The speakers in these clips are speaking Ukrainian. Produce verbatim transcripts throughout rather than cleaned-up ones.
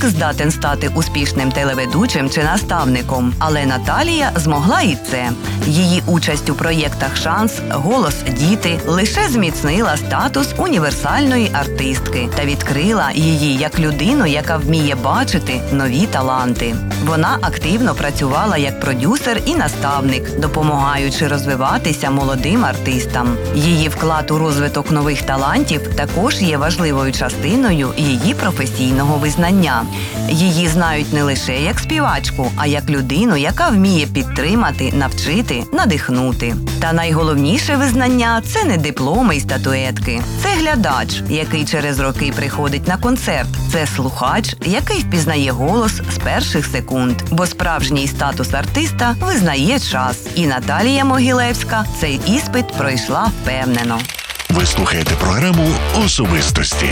здатен стати успішним телеведучим чи наставником, але Наталія змогла і це. Її участь у проєктах «Шанс», «Голос діти» лише зміцнила статус універсальної артистки та відкрила її як людину, яка вміє бачити нові таланти. Вона активно працювала як продюсер і наставник, допомагаючи розвиватися молодим артистам. Її вклад у розвиток нових талантів також є важливою частиною її професійного визнання. Її знають не лише як співачку, а як людину, яка вміє підтримати, навчити, надихнути. Та найголовніше визнання – це не дипломи і статуетки. Це глядач, який через роки приходить на концерт. Це слухач, який впізнає голос з перших секунд. Бо справжній статус артиста визнає час. І Наталія Могилевська цей іспит пройшла впевнено. Ви слухаєте програму «Особистості».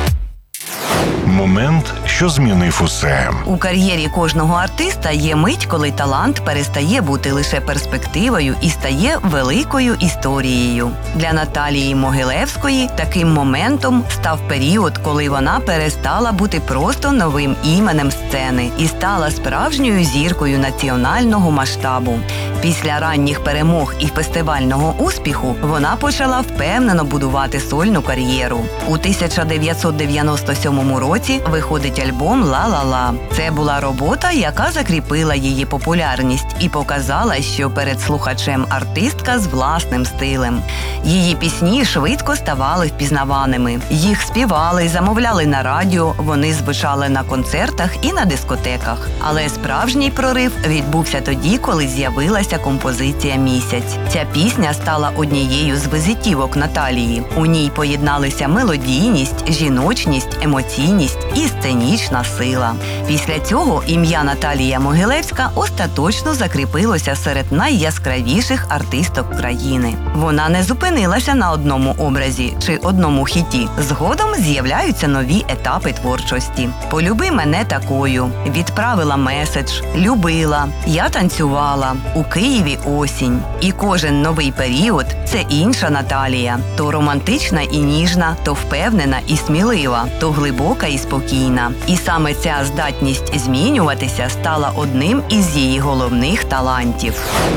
Момент, що змінив усе. У кар'єрі кожного артиста є мить, коли талант перестає бути лише перспективою і стає великою історією. Для Наталії Могилевської таким моментом став період, коли вона перестала бути просто новим іменем сцени і стала справжньою зіркою національного масштабу. Після ранніх перемог і фестивального успіху вона почала впевнено будувати сольну кар'єру. У тисяча дев'ятсот дев'яносто сьомому році виходить альбом «Ла-ла-ла». Це була робота, яка закріпила її популярність і показала, що перед слухачем артистка з власним стилем. Її пісні швидко ставали впізнаваними. Їх співали, замовляли на радіо, вони звучали на концертах і на дискотеках. Але справжній прорив відбувся тоді, коли з'явилася композиція «Місяць». Ця пісня стала однією з візитівок Наталії. У ній поєдналися мелодійність, жіночність, емоційність і сценічна сила. Після цього ім'я Наталія Могилевська остаточно закріпилося серед найяскравіших артисток країни. Вона не зупинилася на одному образі чи одному хіті. Згодом з'являються нові етапи творчості. «Полюби мене такою», «Відправила меседж», «Любила», «Я танцювала», «У Києві осінь». І кожен новий період – це інша Наталія. То романтична і ніжна, то впевнена і смілива, то глибока і спокійна. І саме ця здатність змінюватися стала одним із її головних талантів.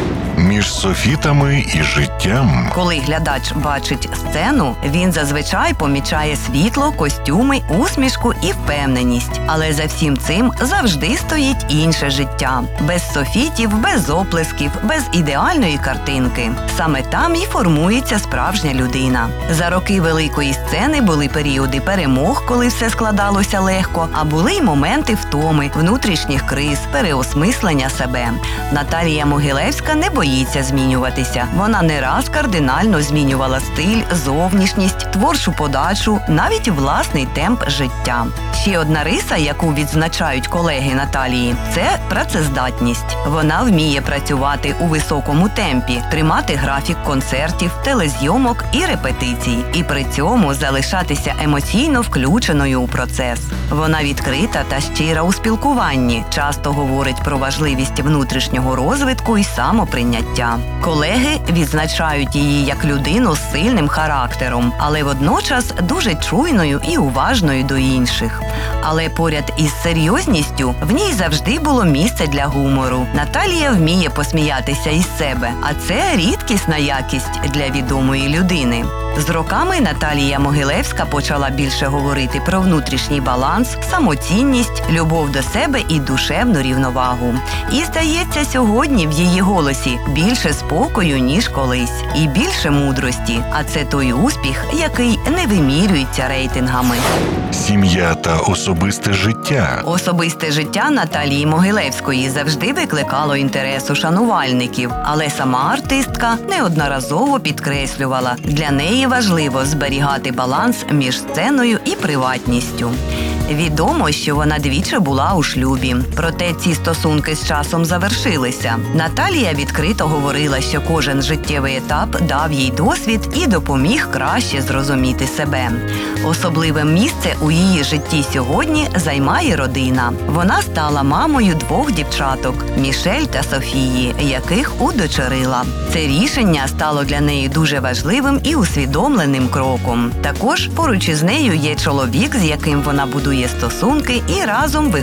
Між софітами і життям. Коли глядач бачить сцену, він зазвичай помічає світло, костюми, усмішку і впевненість. Але за всім цим завжди стоїть інше життя. Без софітів, без оплесків, без ідеальної картинки. Саме там і формується справжня людина. За роки великої сцени були періоди перемог, коли все складалося легко, а були й моменти втоми, внутрішніх криз, переосмислення себе. Наталія Могилевська не боїться змінюватися. Вона не раз кардинально змінювала стиль, зовнішність, творчу подачу, навіть власний темп життя. Ще одна риса, яку відзначають колеги Наталії – це працездатність. Вона вміє працювати у високому темпі, тримати графік концертів, телезйомок і репетицій. І при цьому залишатися емоційно включеною у процес. Вона відкрита та щира у спілкуванні, часто говорить про важливість внутрішнього розвитку і самоприйняття. Колеги відзначають її як людину з сильним характером, але водночас дуже чуйною і уважною до інших. Але поряд із серйозністю в ній завжди було місце для гумору. Наталія вміє посміятися із себе, а це рідкісна якість для відомої людини. З роками Наталія Могилевська почала більше говорити про внутрішній баланс, самоцінність, любов до себе і душевну рівновагу. І, здається, сьогодні в її голосі більше спокою, ніж колись, і більше мудрості. А це той успіх, який не вимірюється рейтингами. Сім'я та особисте життя. Особисте життя Наталії Могилевської завжди викликало інтерес у шанувальників, але сама артистка неодноразово підкреслювала, для неї важливо зберігати баланс між сценою і приватністю. Відомо, що вона двічі була у шлюбі. Проте ці стосунки з часом завершилися. Наталія відкрито говорила, що кожен життєвий етап дав їй досвід і допоміг краще зрозуміти себе. Особливе місце у її житті сьогодні займає родина. Вона стала мамою двох дівчаток – Мішель та Софії, яких удочерила. Це рішення стало для неї дуже важливим і усвідомленим кроком. Також поруч із нею є чоловік, з яким вона будує стосунки і разом